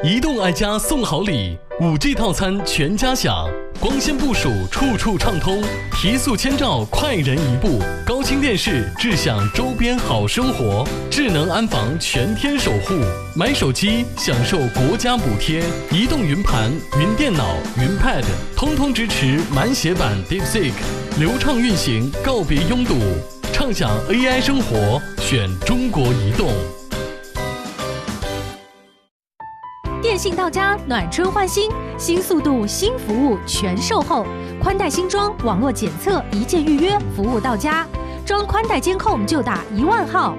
移动爱家送好礼，5G 套餐全家享，光纤部署处处畅通，提速千兆快人一步，高清电视智享周边好生活，智能安防全天守护，买手机享受国家补贴，移动云盘、云电脑、云 Pad 通通支持满血版 DeepSeek， 流畅运行，告别拥堵，畅享 AI 生活，选中国移动。 电信到家，暖春换新，新速度、新服务全售后，宽带新装，网络检测，一键预约，服务到家。装宽带监控就打10000号。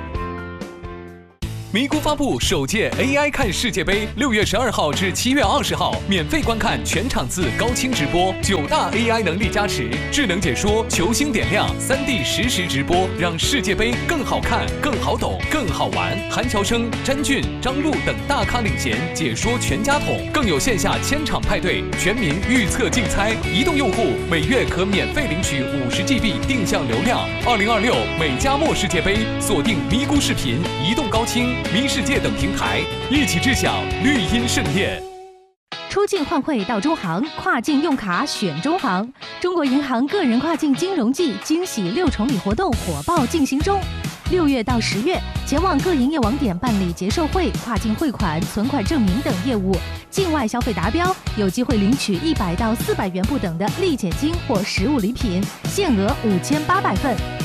咪咕发布首届 AI 看世界杯，6月12号至7月20号，免费观看全场次高清直播，9大 AI 能力加持，智能解说，球星点亮，3D 实时直播，让世界杯更好看、更好懂、更好玩。韩乔生、詹俊、张璐等大咖领衔，解说全家桶，更有线下千场派对，全民预测竞猜。移动用户每月可免费领取50GB 定向流量。2026美加墨世界杯，锁定咪咕视频、移动高清、咪世界等平台，一起智享绿茵盛宴。 出境换汇到中行，跨境用卡选中行。中国银行个人跨境金融季惊喜6重礼活动火爆进行中。6月到10月，前往各营业网点办理结售汇、跨境汇款、存款证明等业务，境外消费达标，有机会领取100到400元不等的立减金或实物礼品，限额5800份。